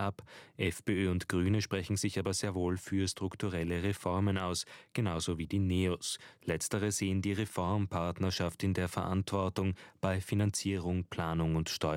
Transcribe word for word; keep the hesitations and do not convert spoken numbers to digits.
ab. FPÖ und Grüne sprechen sich aber sehr wohl für strukturelle Reformen aus, genauso wie die Neos. Letztere sehen die Reformpartnerschaft in der Verantwortung bei Finanzierung, Planung und Steuerung